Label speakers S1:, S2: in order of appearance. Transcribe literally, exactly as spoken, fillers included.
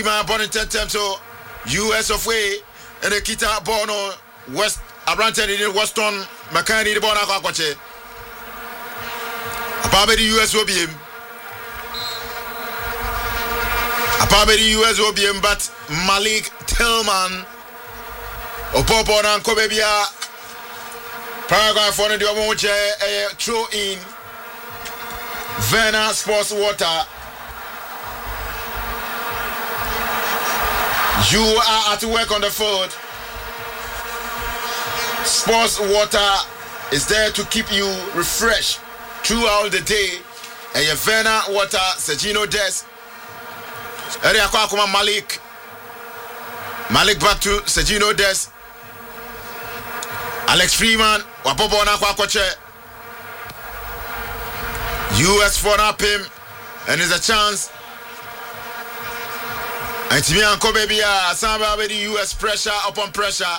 S1: Man born in ten times so U S of way and the kita born on West Abranted in Weston Makani the born akwache. Apabe the U S will be him. Apabe the U S will be him, but Malik Tillman Opopo and Kobebia Paragraph one of the Omoche throw in Verna Sports Water. You are at work on the field. Sports Water is there to keep you refreshed throughout the day. And your Verna Water, Sergino Des. Area Kwakuma Malik. Malik back to Sergino Des. Alex Freeman. Wapopo na Kwakwache. U S phone up him. And there's a chance. And to me, Uncle Baby, Samba, the U S pressure upon pressure.